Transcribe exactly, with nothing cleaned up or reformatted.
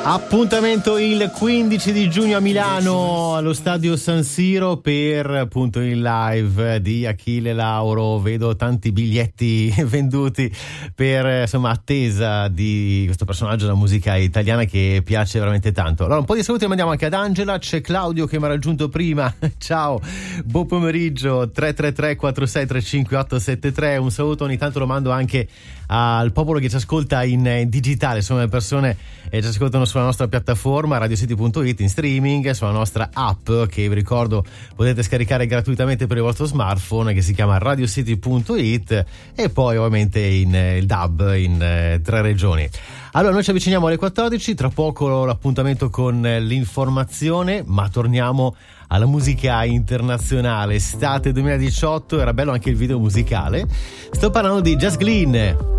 Appuntamento il quindici di giugno a Milano allo stadio San Siro per appunto il live di Achille Lauro. Vedo tanti biglietti venduti per insomma attesa di questo personaggio della musica italiana che piace veramente tanto. Allora un po' di saluti lo mandiamo anche ad Angela, c'è Claudio che mi ha raggiunto prima. Ciao, buon pomeriggio. Tre tre tre quattro sei tre cinque otto sette tre. Un saluto ogni tanto lo mando anche al popolo che ci ascolta in digitale, insomma le persone che ci ascoltano sulla nostra piattaforma radio city punto it, in streaming, sulla nostra app che vi ricordo potete scaricare gratuitamente per il vostro smartphone, che si chiama radio city punto it, e poi ovviamente in il D A B in eh, tre regioni. Allora noi ci avviciniamo alle quattordici, tra poco l'appuntamento con l'informazione, ma torniamo alla musica internazionale. Estate duemiladiciotto, era bello anche il video musicale. Sto parlando di Jess Glynne.